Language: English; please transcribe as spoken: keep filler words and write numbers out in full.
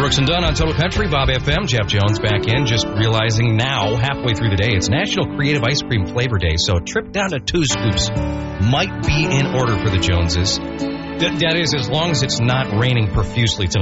Brooks and Dunn on Total Country, Bob F M. Jeff Jones back in, just realizing now, halfway through the day, it's National Creative Ice Cream Flavor Day, so a trip down to Two Scoops might be in order for the Joneses. That, that is, as long as it's not raining profusely tonight.